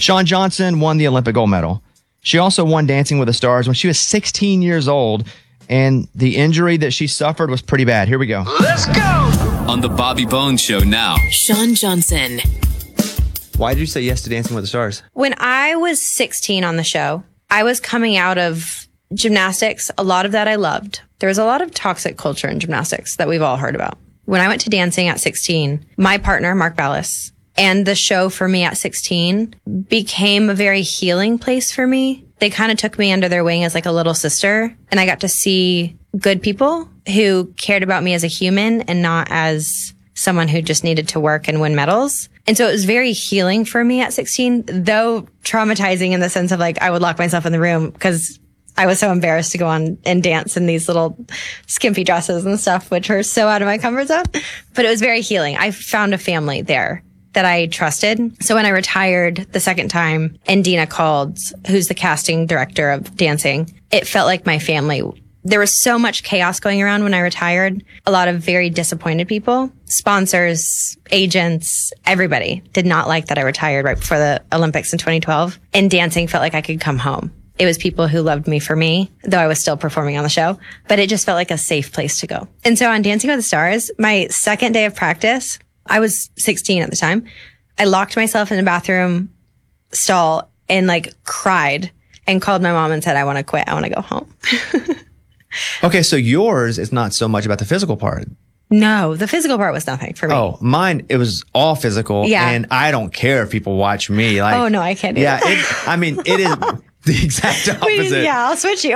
Shawn Johnson won the Olympic gold medal. She also won Dancing with the Stars when she was 16 years old, and the injury that she suffered was pretty bad. Here we go. Let's go! On the Bobby Bones Show now. Shawn Johnson. Why did you say yes to Dancing with the Stars? When I was 16 on the show, I was coming out of gymnastics. A lot of that I loved. There was a lot of toxic culture in gymnastics that we've all heard about. When I went to dancing at 16, my partner, Mark Ballas, and the show for me at 16 became a very healing place for me. They kind of took me under their wing as like a little sister, and I got to see good people who cared about me as a human and not as someone who just needed to work and win medals. And so it was very healing for me at 16, though traumatizing in the sense of like I would lock myself in the room because I was so embarrassed to go on and dance in these little skimpy dresses and stuff, which were so out of my comfort zone. But it was very healing. I found a family there that I trusted. So when I retired the second time and Dina called, who's the casting director of dancing, it felt like my family. There was so much chaos going around when I retired. A lot of very disappointed people, sponsors, agents, everybody did not like that I retired right before the Olympics in 2012. And dancing felt like I could come home. It was people who loved me for me, though I was still performing on the show, but it just felt like a safe place to go. And so on Dancing with the Stars, my second day of practice, I was 16 at the time. I locked myself in the bathroom stall and like cried and called my mom and said, I want to quit. I want to go home. Okay, so yours is not so much about the physical part. No, the physical part was nothing for me. Oh, mine, it was all physical. Yeah. And I don't care if people watch me. Like, oh, no, I can't do yeah, that. it is the exact opposite. Yeah, I'll switch you.